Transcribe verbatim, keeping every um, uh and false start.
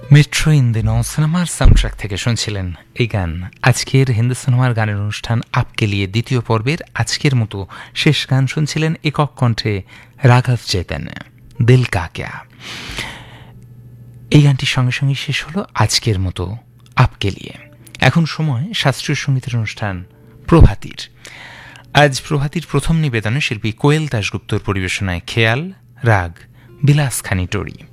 Metro in দিনো সিনেমার soundtrack থেকে শুনছিলেন এই গান। আজকের হিন্দি সিনেমার গানের অনুষ্ঠান আপকে লিয়ে দ্বিতীয় পর্বের আজকের মতো শেষ গান শুনছিলেন একক কণ্ঠে রাঘব চৈতন্য, দিল কা ক্যা। এই গানটির সঙ্গে সঙ্গে শেষ হলো আজকের মতো আপকে লিয়ে। এখন সময় শাস্ত্রীয় সঙ্গীতের অনুষ্ঠান প্রভাতীর। আজ প্রভাতীর প্রথম নিবেদনে শিল্পী কোয়েল দাশগুপ্তর পরিবেশনায় খেয়াল, রাগ বিলাসখানি টরি।